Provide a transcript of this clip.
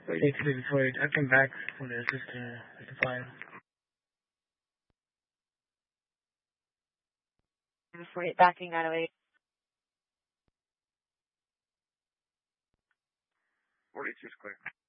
Wait till before I come back for the sister with the file. Before you're backing out of it. 42 square.